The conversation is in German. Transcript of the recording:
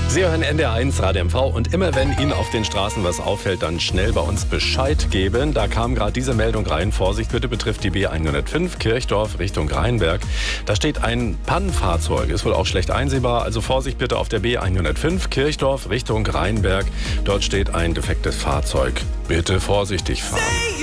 Sie hören NDR1 Radio MV und immer wenn Ihnen auf den Straßen was auffällt, dann schnell bei uns Bescheid geben. Da kam gerade diese Meldung rein. Vorsicht bitte, betrifft die B105 Kirchdorf Richtung Rheinberg. Da steht ein Pannenfahrzeug, ist wohl auch schlecht einsehbar. Also Vorsicht bitte auf der B105 Kirchdorf Richtung Rheinberg. Dort steht ein defektes Fahrzeug. Bitte vorsichtig fahren.